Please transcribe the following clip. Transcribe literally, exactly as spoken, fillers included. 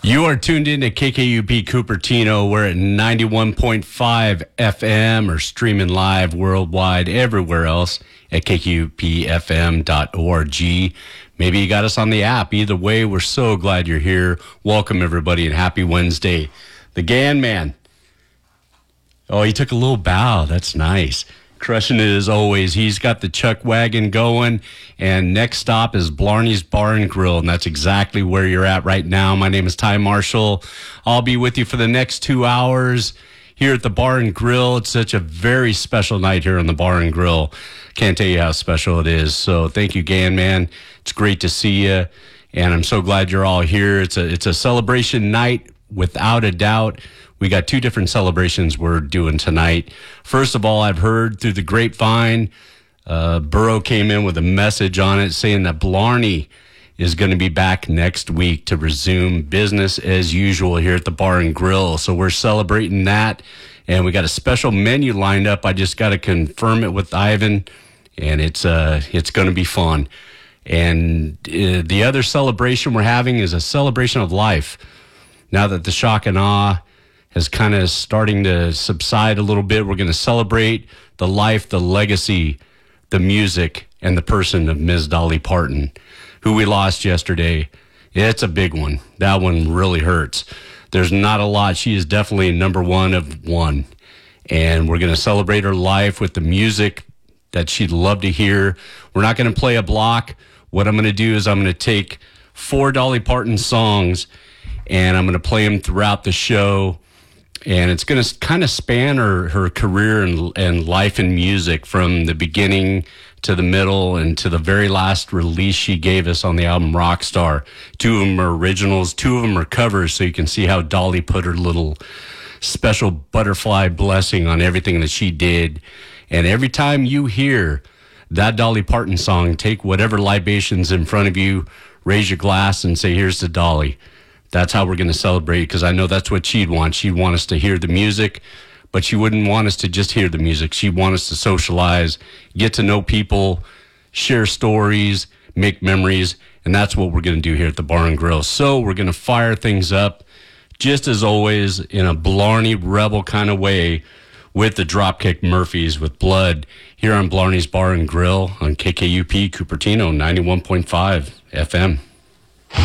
You are tuned in to K K U P Cupertino. We're at ninety-one point five F M or streaming live worldwide everywhere else at K K U P F M dot org. Maybe you got us on the app. Either way, we're so glad you're here. Welcome, everybody, and happy Wednesday. The Gan Man. Oh, he took a little bow. That's nice. Crushing it as always. He's got the Chuck Wagon going. And next stop is Blarney's Bar and Grill. And that's exactly where you're at right now. My name is Ty Marshall. I'll be with you for the next two hours here at the Bar and Grill. It's such a very special night here on the Bar and Grill. Can't tell you how special it is. So thank you, Gan Man. It's great to see you. And I'm so glad you're all here. It's a, it's a celebration night without a doubt. We got two different celebrations we're doing tonight. First of all, I've heard through the grapevine, uh, Burrow came in with a message on it saying that Blarney is going to be back next week to resume business as usual here at the Bar and Grill. So we're celebrating that, and we got a special menu lined up. I just got to confirm it with Ivan, and it's uh, it's going to be fun. And uh, the other celebration we're having is a celebration of life. Now that the shock and awe is kind of starting to subside a little bit, we're going to celebrate the life, the legacy, the music, and the person of Miz Dolly Parton, who we lost yesterday. It's a big one. That one really hurts. There's not a lot. She is definitely number one of one. And we're going to celebrate her life with the music that she'd love to hear. We're not going to play a block. What I'm going to do is I'm going to take four Dolly Parton songs, and I'm going to play them throughout the show. And it's going to kind of span her, her career and, and life in music from the beginning to the middle and to the very last release she gave us on the album Rockstar. Two of them are originals, two of them are covers, so you can see how Dolly put her little special butterfly blessing on everything that she did. And every time you hear that Dolly Parton song, take whatever libations in front of you, raise your glass and say, here's to Dolly. That's how we're going to celebrate, because I know that's what she'd want. She'd want us to hear the music, but she wouldn't want us to just hear the music. She'd want us to socialize, get to know people, share stories, make memories, and that's what we're going to do here at the Bar and Grill. So we're going to fire things up, just as always, in a Blarney Rebel kind of way with the Dropkick Murphys with Blood here on Blarney's Bar and Grill on K K U P Cupertino ninety-one point five F M.